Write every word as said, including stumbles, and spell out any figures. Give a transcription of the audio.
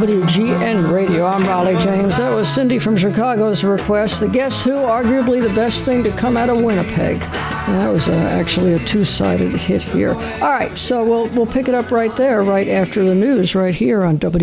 W G N Radio. I'm Raleigh James. That was Cindy from Chicago's request. The Guess Who, arguably the best thing to come out of Winnipeg. And that was uh, actually a two-sided hit here. All right, so we'll we'll pick it up right there, right after the news, right here on W.